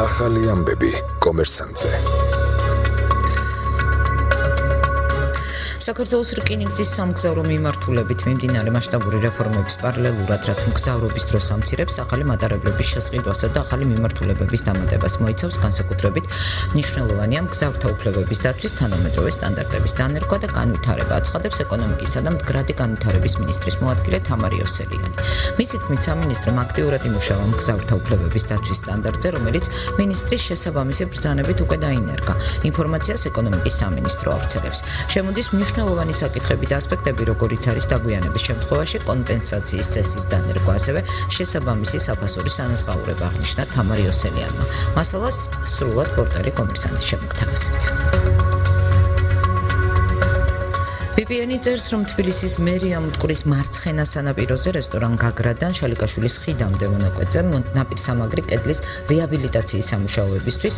ახალი ამბები კომერსანტზე. საქართველოს რკინიგზის სამგზავრო მიმართულებით მიმდინარე მასშტაბური რეფორმების პარალელურად, რაც მგზავრობის დროს ამცირებს, ახალი მატარებლების შესყიდვასა და ახალი მიმართულებების დამატებას მოიცავს, განსაკუთრებით მნიშვნელოვანია მგზავრთა უფლებების დაცვის თანამედროვე სტანდარტების დანერგვა და განვითარება, აცხადებს ეკონომიკისა და მდგრადი განვითარების მინისტრის მოადგილე თამარ იოსელიანი. მისი თქმით, სამინისტრომ აქტიურად იმუშავა მგზავრთა უფლებების დაცვის სტანდარტზე, რომელიც მინისტრის შესაბამისი ბრძანებით უკვე დაინერგა. ინფორმაციას ეკონომიკის სამინისტრო ავრცელებს. შემოდის მნიშვნელოვანი საკითხები და ასპექტები, როგორიც არის დაგვიანების შემთხვევაში კომპენსაციის წესის დანერგვა, ასევე შესაბამისი საფასური სანაზღაურება, აღნიშნა თამარ იოსელიანმა. მასალას სრულად პორტალი კომერსანტის შემოგთავაზებთ. BBN-ი წერს, რომ თბილისის მერია მტკვრის მარცხენა სანაპიროზე რესტორან გაგრადან შალიკაშვილის ხიდამდე მონაკვეთზე ნაპირსამაგრი კედლის რეაბილიტაციის სამუშაოებისთვის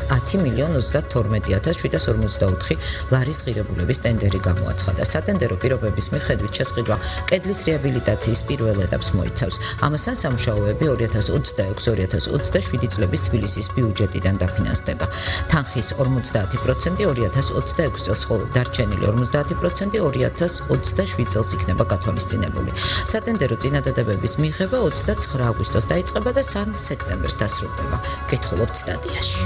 10,32,744 ლარის ღირებულების ტენდერი გამოაცხადა. სატენდერო პირობების მიხედვით შესყიდვა კედლის რეაბილიტაციის პირველ ეტაპს მოიცავს. ამასთან სამუშაოები 2026-2027 წლების თბილისის ბიუჯეტიდან დაფინანსდება. თანხის 50% 2026 წელს, ხოლო დარჩენილი 50% 2027 წელს იქნება გათვალისწინებული. სატენდერო წინადადებების მიღება 29 აგვისტოს დაიწყება და 3 სექტემბერს დასრულდება. გეთხოვებთ სტადიაში.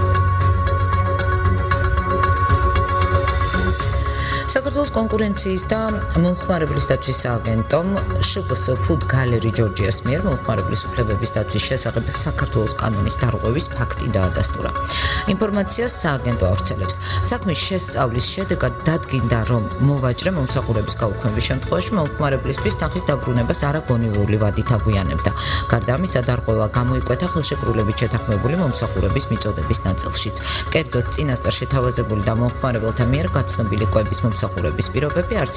საქართველოს კონკურენციის და მომხმარებლის დაცვის სააგენტომ შპს Food Gallery Georgias მიერ მომხმარებლის უფლებების დაცვის შესახებ საქართველოს კანონის დარღვევის ფაქტი დაადასტურა. ინფორმაციას სააგენტო ავრცელებს. საქმის შესწავლის შედეგად დადგინდა, რომ მოვაჭრე მომსახურების გაუქმების შემთხვევაში მომხმარებლისთვის თანხის დაბრუნებას არაგონივრული ვადით აგვიანებდა. გარდა ამისა, დარღვევა გამოიკვეთა ხელშეკრულებით შეთანხმებული მომსახურების მიწოდების ნაწილშიც. კერძოდ, წინასწარ შეთავაზებული და მომხმარებელთა მიერ გაცნობილი კვების მომსახურების პირობები